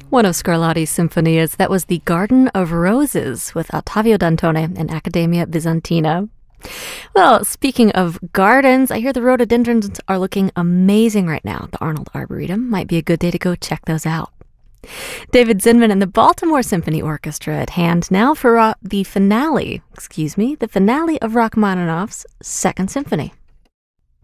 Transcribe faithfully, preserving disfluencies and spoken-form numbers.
One of Scarlatti's symphonias, that was The Garden of Roses with Ottavio Dantone and Accademia Bizantina. Well, speaking of gardens, I hear the rhododendrons are looking amazing right now. The Arnold Arboretum might be a good day to go check those out. David Zinman and the Baltimore Symphony Orchestra at hand now for uh, the finale, excuse me, the finale of Rachmaninoff's Second Symphony.